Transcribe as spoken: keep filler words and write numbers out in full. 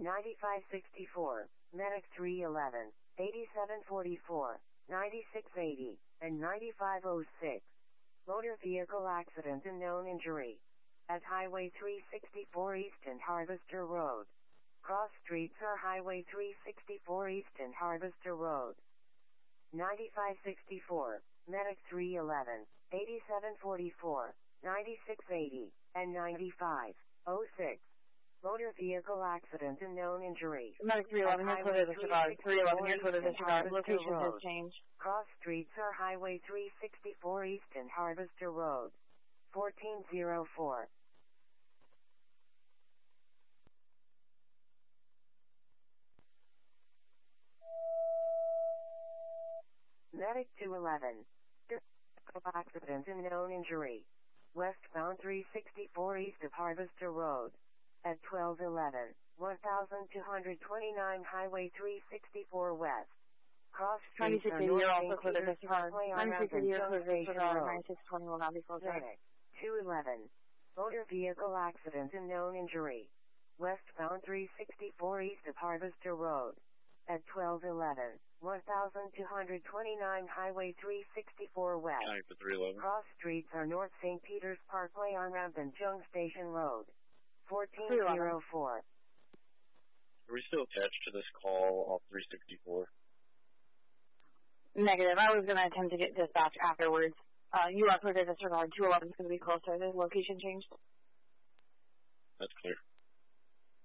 ninety-five sixty-four, Medic three eleven, eighty-seven forty-four, ninety-six eighty, and ninety-five oh six. Motor vehicle accident and known injury. At Highway three sixty-four East and Harvester Road. Cross streets are Highway three sixty-four East and Harvester Road. ninety-five sixty-four, Medic three eleven, eighty-seven forty-four, ninety-six eighty, and ninety-five oh six. Motor vehicle accident and known injury. Medic three eleven, here's what is disregard. three eleven, here's what is disregard. Location has changed. Cross streets are Highway three sixty-four East and Harvester Road. fourteen oh four. Medic two eleven. Accident and known injury. Westbound three sixty-four East of Harvester Road. At twelve eleven, one thousand two hundred twenty-nine Highway three sixty-four West. Cross streets are North Saint Peter's Parkway on Mountain Junction Road. ninety-six twenty-one, Medic two eleven. Motor vehicle accident and known injury. Westbound three sixty-four East of Harvester Road. At twelve eleven, one thousand two hundred twenty-nine Highway three sixty-four West. Cross streets are North Saint Peter's Parkway on Mountain Junction Station Road. fourteen oh four. Are we still attached to this call off three sixty-four? Negative. I was going to attempt to get dispatch afterwards. Uh, you are clear to disregard. two eleven is going to be closer. The location changed. That's clear.